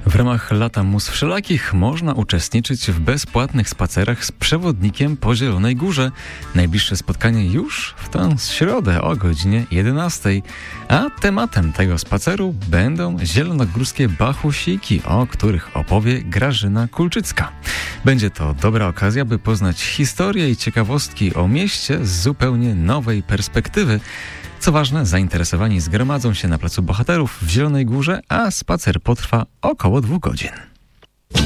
W ramach Lata Mus Wszelakich można uczestniczyć w bezpłatnych spacerach z przewodnikiem po Zielonej Górze. Najbliższe spotkanie już w tę środę o godzinie 11. A tematem tego spaceru będą zielonogórskie bachusiki, o których opowie Grażyna Kulczycka. Będzie to dobra okazja, by poznać historię i ciekawostki o mieście z zupełnie nowej perspektywy. Co ważne, zainteresowani zgromadzą się na Placu Bohaterów w Zielonej Górze, a spacer potrwa około 2 godzin.